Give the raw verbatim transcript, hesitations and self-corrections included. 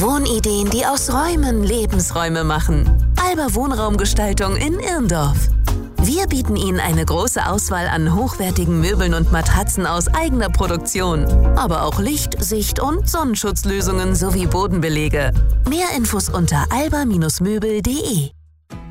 Wohnideen, die aus Räumen Lebensräume machen. Alba Wohnraumgestaltung in Irndorf. Wir bieten Ihnen eine große Auswahl an hochwertigen Möbeln und Matratzen aus eigener Produktion, aber auch Licht-, Sicht- und Sonnenschutzlösungen sowie Bodenbelege. Mehr Infos unter alba Bindestrich möbel punkt de.